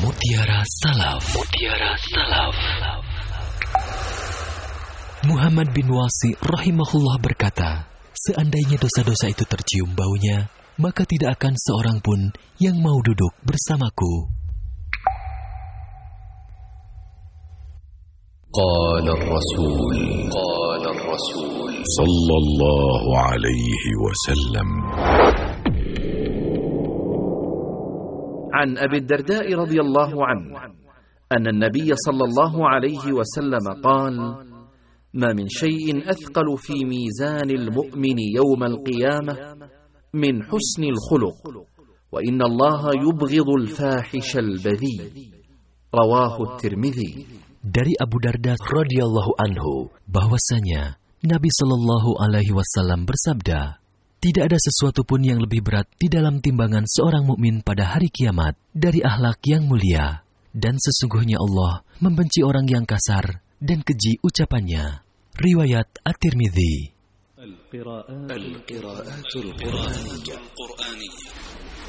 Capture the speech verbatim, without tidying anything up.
Mutiara Salaf. Mutiara Salaf. Muhammad bin Wasi rahimahullah berkata, seandainya dosa-dosa itu tercium baunya, maka tidak akan seorang pun yang mau duduk bersamaku. Qala ar-Rasul Qala ar-Rasul sallallahu alaihi wasallam. عن أبي الدرداء رضي الله عنه أن النبي صلى الله عليه وسلم قال: ما من شيء أثقل في ميزان المؤمن يوم القيامة من حسن الخلق، وإن الله يبغض الفاحش البذيء. رواه الترمذي. Dari Abu Darda radhiyallahu anhu bahwasanya Nabi sallallahu alaihi wasallam bersabda, tidak ada sesuatu pun yang lebih berat di dalam timbangan seorang mukmin pada hari kiamat dari akhlak yang mulia, dan sesungguhnya Allah membenci orang yang kasar dan keji ucapannya. Riwayat At-Tirmidzi. Al-Qira'atul Qur'aniyah.